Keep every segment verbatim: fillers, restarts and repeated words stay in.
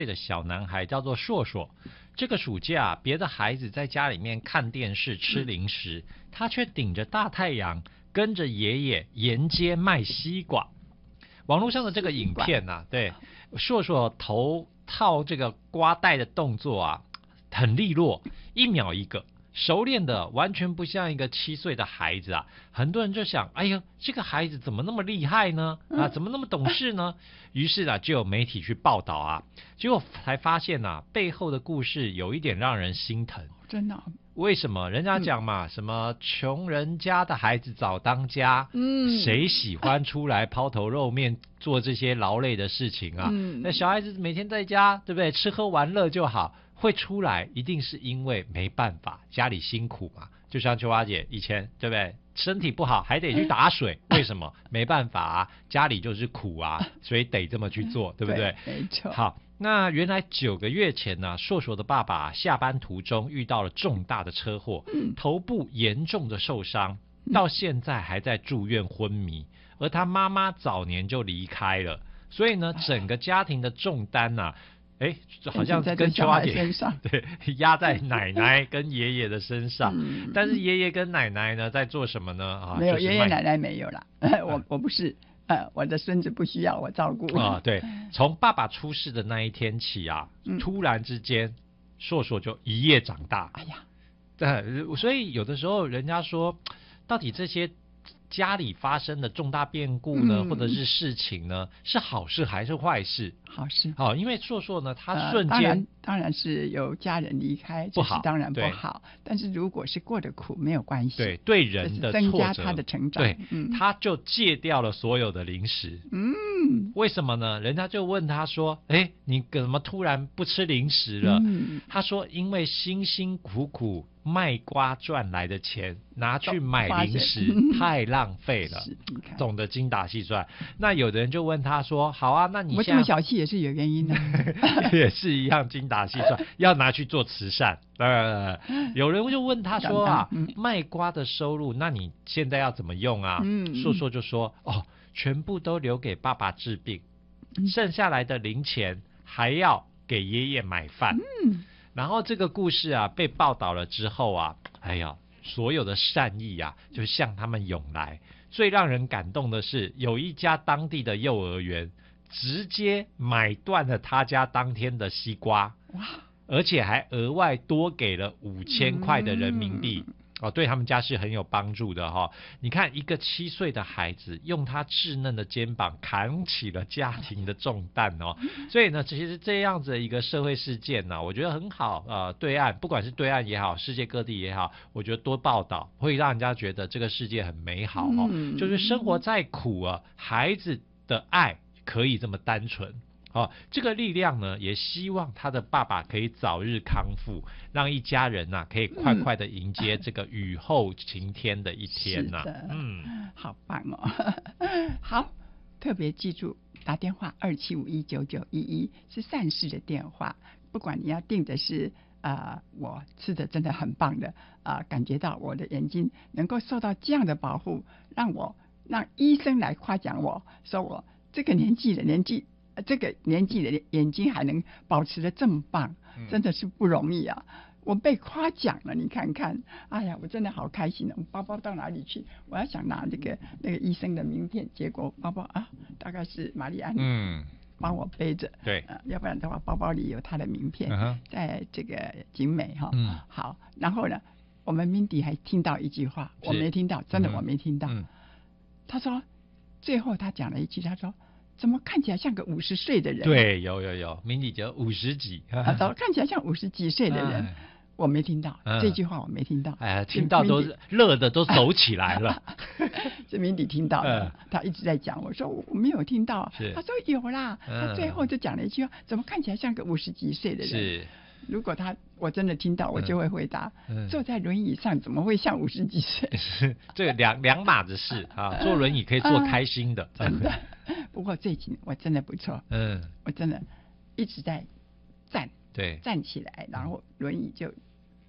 的小男孩叫做硕硕。这个暑假，别的孩子在家里面看电视吃零食，嗯、他却顶着大太阳跟着爷爷沿街卖西瓜。网络上的这个影片啊，对，硕硕头套这个瓜带的动作啊，很利落，一秒一个。熟练的完全不像一个七岁的孩子啊，很多人就想，哎呦，这个孩子怎么那么厉害呢？啊，怎么那么懂事呢？于是啊，就有媒体去报道啊，结果才发现啊，背后的故事有一点让人心疼。 真的、哦？ 为什么？人家讲嘛，嗯、什么穷人家的孩子早当家，嗯，谁喜欢出来抛头露面做这些劳累的事情啊？嗯，那小孩子每天在家，对不对？吃喝玩乐就好。会出来一定是因为没办法，家里辛苦嘛。就像秋花姐以前，对不对？身体不好还得去打水，为什么？没办法啊，家里就是苦啊，所以得这么去做，对不对？ 对，没错。 好，那原来九个月前呢、啊，硕硕的爸爸下班途中遇到了重大的车祸，嗯、头部严重的受伤，到现在还在住院昏迷，而他妈妈早年就离开了，所以呢，整个家庭的重担啊。哎，好像跟秋花姐身上对压在奶奶跟爷爷的身上，嗯、但是爷爷跟奶奶呢在做什么呢？啊， 没有， 就是、 爷爷奶奶没有啦，我我不是，呃，我的孙子不需要我照顾啊。对，从爸爸出事的那一天起啊，嗯、突然之间，硕硕就一夜长大。 哎呀， 对，所以有的时候人家说，到底这些家里发生的重大变故呢，嗯、或者是事情呢，是好事还是坏事？ 好事。 好，因为硕硕呢，他瞬间、 呃、当然当然是有家人离开不好， 当然不好。但是如果是过得苦，没有关系。 对，对人的挫折， 增加他的成长。 对，嗯、他就戒掉了所有的零食。嗯，为什么呢？人家就问他说：“哎，你怎么突然不吃零食了？”嗯、他说：“因为辛辛苦苦卖瓜赚来的钱拿去买零食太浪费了，懂得精打细算。”那有的人就问他说：“好啊，那你我这么小气也是有原因的， 也是一样精打细算，要拿去做慈善。”呃，有人就问他说啊，嗯、卖瓜的收入，那你现在要怎么用啊？嗯、硕硕就说：“哦，全部都留给爸爸治病，嗯、剩下来的零钱还要给爷爷买饭。嗯”然后这个故事啊被报道了之后啊，哎呀，所有的善意啊就向他们涌来。最让人感动的是，有一家当地的幼儿园直接买断了他家当天的西瓜，哇！而且还额外多给了五千块的人民币。嗯哦，对他们家是很有帮助的哈、哦。你看，一个七岁的孩子用他稚嫩的肩膀扛起了家庭的重担哦。所以呢，其实这样子的一个社会事件呢、啊，我觉得很好。呃，对岸不管是对岸也好，世界各地也好，我觉得多报道会让人家觉得这个世界很美好哦。嗯、就是生活再苦啊，孩子的爱可以这么单纯。哦，这个力量呢，也希望他的爸爸可以早日康复，让一家人呐、啊、可以快快的迎接这个雨后晴天的一天呐、啊。 嗯，好棒哦！好，特别记住打电话二七五一九九一一是善事的电话，不管你要订的是啊、呃，我吃的真的很棒的啊、呃，感觉到我的眼睛能够受到这样的保护，让我让医生来夸奖我说我这个年纪的年纪。这个年纪的眼睛还能保持得这么棒，真的是不容易啊！我被夸奖了，你看看，哎呀，我真的好开心哦！包包到哪里去？我要想拿这个那个医生的名片，结果包包啊，大概是玛丽安嗯帮我背着， 对、 呃，要不然的话，包包里有他的名片，嗯、在这个景美哈，嗯，好，然后呢，我们 Mindy 还听到一句话，我没听到，真的我没听到，嗯、他说最后他讲了一句，他说。怎么看起来像个五十岁的人？ 对，有有有，明理就五十几， 啊，怎么看起来像五十几岁的人？哎、我没听到、嗯、这句话，我没听到。 哎呀，听到都乐的都走起来了。 是明理听到了，嗯、他一直在讲，我说我没有听到，他说有啦，嗯、他最后就讲了一句话，怎么看起来像个五十几岁的人？ 是。 如果他我真的听到，我就会回答：嗯嗯、坐在轮椅上怎么会像五十几岁？ 这个两两码子事啊！坐轮椅可以坐开心的， 啊、真的。不过最近我真的不错，嗯，我真的一直在站， 对， 站起来，然后轮椅就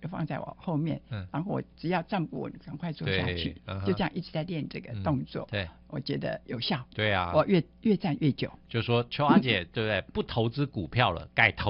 就放在我后面，嗯，然后我只要站不稳，赶快坐下去，嗯、就这样一直在练这个动作。 嗯、对， 我觉得有效。 对啊， 我越越站越久。 就是说，秋华姐对不对？不投资股票了，改投。